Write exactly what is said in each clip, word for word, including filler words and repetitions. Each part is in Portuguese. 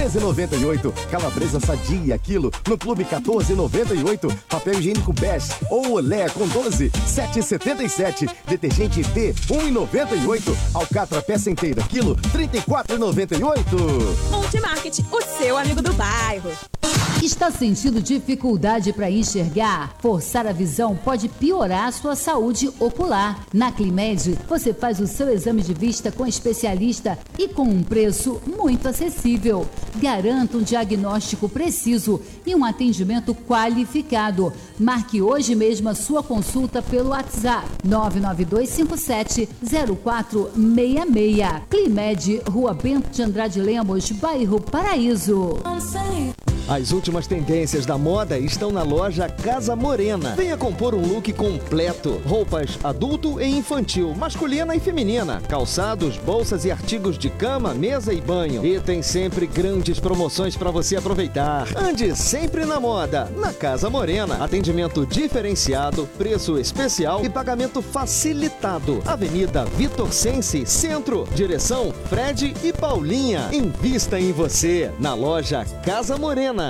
treze e noventa e oito. Calabresa sadia, quilo, no Clube quatorze e noventa e oito. Papel higiênico Best ou Olé com doze, sete e setenta e sete. Detergente D, um e noventa e oito. Alcatra peça inteira, quilo, trinta e quatro e noventa e oito. Multimarket, o seu amigo do bairro. Está sentindo dificuldade para enxergar? Forçar a visão pode piorar a sua saúde ocular. Na Climed, você faz o seu exame de vista com especialista e com um preço muito acessível. Garanta um diagnóstico preciso e um atendimento qualificado. Marque hoje mesmo a sua consulta pelo WhatsApp nove nove dois cinco sete zero quatro seis seis. Climed, Rua Bento de Andrade Lemos, bairro Paraíso. As últimas tendências da moda estão na loja Casa Morena. Venha compor um look completo. Roupas adulto e infantil, masculina e feminina. Calçados, bolsas e artigos de cama, mesa e banho. E tem sempre grandes promoções para você aproveitar. Ande sempre na moda, na Casa Morena. Atendimento diferenciado, preço especial e pagamento facilitado. Avenida Vitor Sense, Centro. Direção Fred e Paulinha. Invista em você, na loja Casa Morena.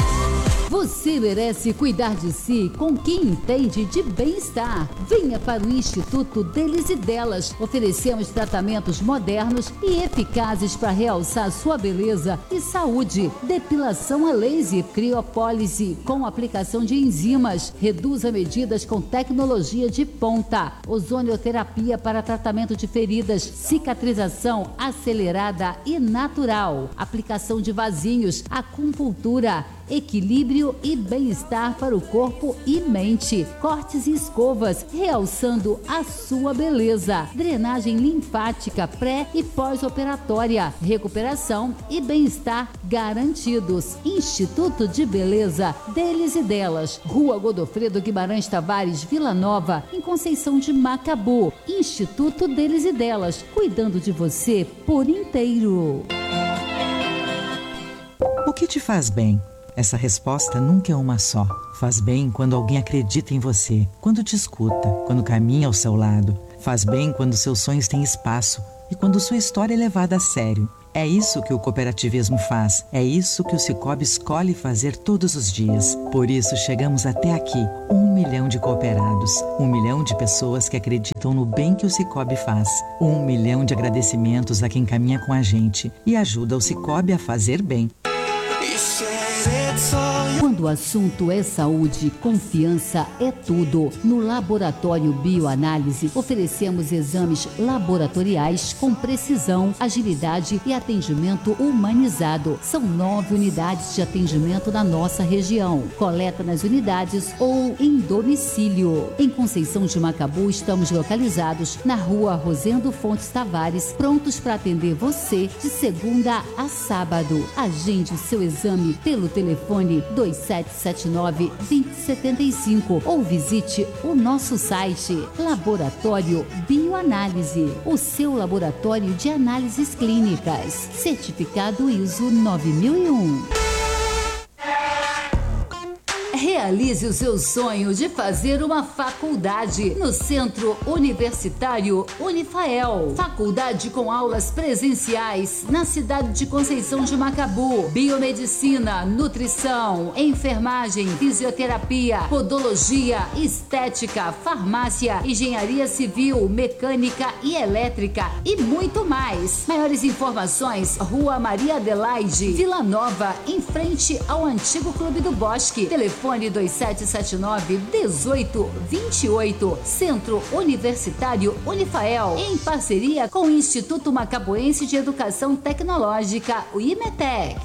Você merece cuidar de si com quem entende de bem-estar. Venha para o Instituto Deles e Delas. Oferecemos tratamentos modernos e eficazes para realçar sua beleza e saúde. Depilação a laser, criopólise com aplicação de enzimas, reduz a medidas com tecnologia de ponta, ozonioterapia para tratamento de feridas, cicatrização acelerada e natural, aplicação de vasinhos, acupuntura, equilíbrio e bem-estar para o corpo e mente. Cortes e escovas, realçando a sua beleza. Drenagem linfática pré e pós-operatória. Recuperação e bem-estar garantidos. Instituto de Beleza Deles e Delas. Rua Godofredo Guimarães Tavares, Vila Nova, em Conceição de Macabu. Instituto Deles e Delas, cuidando de você por inteiro. O que te faz bem? Essa resposta nunca é uma só. Faz bem quando alguém acredita em você, quando te escuta, quando caminha ao seu lado. Faz bem quando seus sonhos têm espaço e quando sua história é levada a sério. É isso que o cooperativismo faz. É isso que o Sicoob escolhe fazer todos os dias. Por isso chegamos até aqui. Um milhão de cooperados. Um milhão de pessoas que acreditam no bem que o Sicoob faz. Um milhão de agradecimentos a quem caminha com a gente e ajuda o Sicoob a fazer bem. Quando o assunto é saúde, confiança é tudo. No Laboratório Bioanálise, oferecemos exames laboratoriais com precisão, agilidade e atendimento humanizado. São nove unidades de atendimento na nossa região. Coleta nas unidades ou em domicílio. Em Conceição de Macabu, estamos localizados na Rua Rosendo Fontes Tavares, prontos para atender você de segunda a sábado. Agende o seu exame pelo telefone dois sete sete nove, dois zero sete cinco ou visite o nosso site Laboratório Bioanálise, o seu laboratório de análises clínicas, certificado I S O nove mil e um. Realize o seu sonho de fazer uma faculdade no Centro Universitário Unifael. Faculdade com aulas presenciais na cidade de Conceição de Macabu. Biomedicina, nutrição, enfermagem, fisioterapia, podologia, estética, farmácia, engenharia civil, mecânica e elétrica e muito mais. Maiores informações, Rua Maria Adelaide, Vila Nova, em frente ao antigo Clube do Bosque. Telefone dois sete sete nove, um oito dois oito. Centro Universitário Unifael, em parceria com o Instituto Macabuense de Educação Tecnológica, o IMETEC.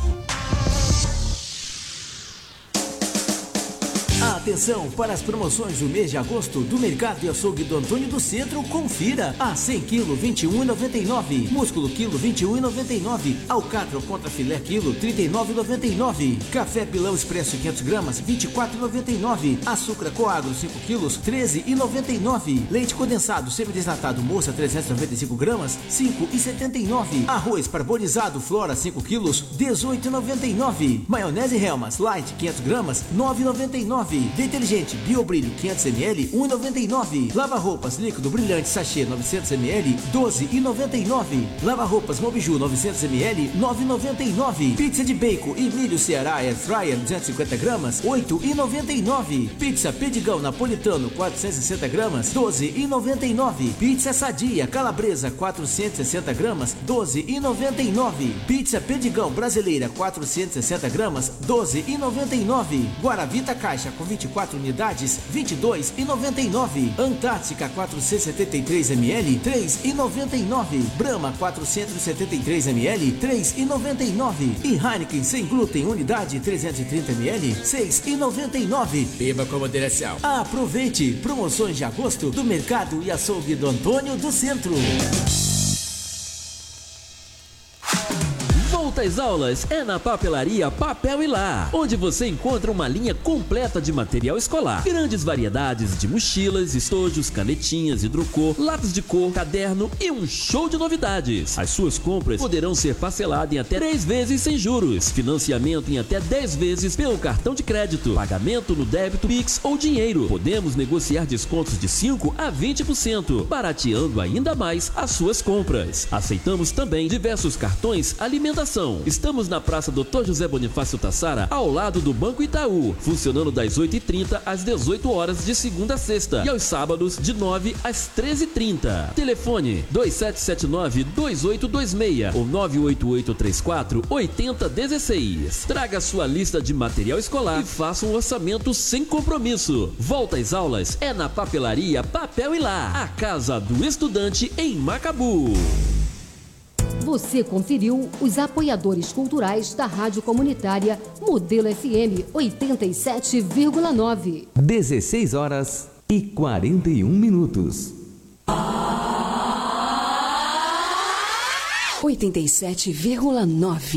Atenção para as promoções do mês de agosto do Mercado e Açougue do Antônio do Centro. Confira. A cem quilos, vinte e um reais e noventa e nove centavos. Músculo quilo, vinte e um reais e noventa e nove centavos. Alcatra contra filé quilo, trinta e nove reais e noventa e nove centavos. Café Pilão Expresso quinhentos gramas, vinte e quatro reais e noventa e nove centavos. Açúcar Coagro cinco quilos, treze reais e noventa e nove centavos. Leite condensado semidesnatado Moça trezentos e noventa e cinco gramas, cinco reais e setenta e nove centavos. Arroz parbolizado Flora cinco quilos, dezoito reais e noventa e nove centavos. Maionese Helmas Light quinhentos gramas, nove reais e noventa e nove centavos. nove. Detergente Biobrilho quinhentos mililitros, um real e noventa e nove centavos. Lava-roupas líquido brilhante sachê novecentos mililitros, doze reais e noventa e nove centavos. Lava-roupas Mobiju novecentos mililitros, nove reais e noventa e nove centavos. Pizza de bacon e milho Ceará Air Fryer duzentos e cinquenta gramas, oito reais e noventa e nove centavos. Pizza Pedigão Napolitano quatrocentos e sessenta gramas, doze reais e noventa e nove centavos. Pizza Sadia Calabresa quatrocentos e sessenta gramas, doze reais e noventa e nove centavos. Pizza Pedigão Brasileira quatrocentos e sessenta gramas, doze reais e noventa e nove centavos. Guaravita Caixa com vinte e quatro unidades, vinte e dois reais e noventa e nove centavos. Antártica quatrocentos e setenta e três mililitros, três reais e noventa e nove centavos. Brahma quatrocentos e setenta e três mililitros, três reais e noventa e nove centavos. E Heineken sem glúten unidade trezentos e trinta mililitros, seis reais e noventa e nove centavos. Beba com moderação. Aproveite promoções de agosto do Mercado e Açougue do Antônio do Centro. Volta às aulas é na Papelaria Papel e Lá, onde você encontra uma linha completa de material escolar. Grandes variedades de mochilas, estojos, canetinhas, hidrocor, lápis de cor, caderno e um show de novidades. As suas compras poderão ser parceladas em até três vezes sem juros. Financiamento em até dez vezes pelo cartão de crédito. Pagamento no débito, Pix ou dinheiro. Podemos negociar descontos de cinco a vinte por cento, barateando ainda mais as suas compras. Aceitamos também diversos cartões alimentação. Estamos na Praça doutor José Bonifácio Tassara, ao lado do Banco Itaú, funcionando das oito e trinta às dezoito horas de segunda a sexta e aos sábados de nove às treze e trinta. Telefone dois sete sete nove, dois oito dois seis ou nove oito oito três quatro, oito zero um seis. Traga sua lista de material escolar e faça um orçamento sem compromisso. Volta às aulas é na Papelaria Papel e Lá, a casa do estudante em Macabu. Você conferiu os apoiadores culturais da Rádio Comunitária Modelo F M oitenta e sete vírgula nove. dezesseis horas e quarenta e um minutos. oitenta e sete vírgula nove.